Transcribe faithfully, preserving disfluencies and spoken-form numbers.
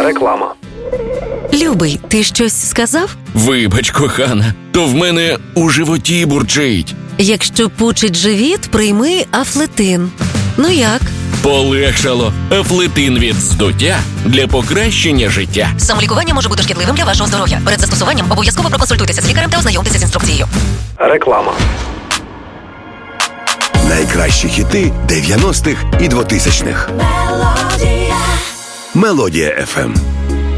Реклама. Любий, ти щось сказав? Вибач, кохана, то в мене у животі бурчить. Якщо пучить живіт, прийми Афлетин. Ну як? Полегшало. Афлетин від здуття для покращення життя. Самолікування може бути шкідливим для вашого здоров'я. Перед застосуванням обов'язково проконсультуйтеся з лікарем та ознайомтеся з інструкцією. Реклама. Найкращі хіти дев'яностих і двотисячних. Мелодія еф ем.